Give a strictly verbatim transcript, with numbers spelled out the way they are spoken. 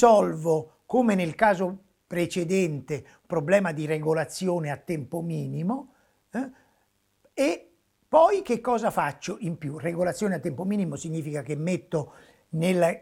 risolvo, come nel caso precedente, un problema di regolazione a tempo minimo, eh, e poi che cosa faccio in più? Regolazione a tempo minimo significa che metto nel